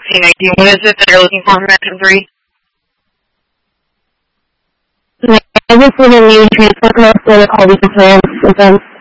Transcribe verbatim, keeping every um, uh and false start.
Any idea what is it that you're looking for from Action three? I just need a new transport list with all these different symptoms.